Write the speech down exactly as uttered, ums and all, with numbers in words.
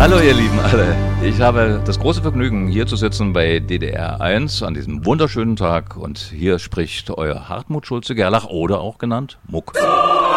Hallo ihr Lieben alle, ich habe das große Vergnügen, hier zu sitzen bei D D R eins an diesem wunderschönen Tag und hier spricht euer Hartmut Schulze-Gerlach oder auch genannt Muck.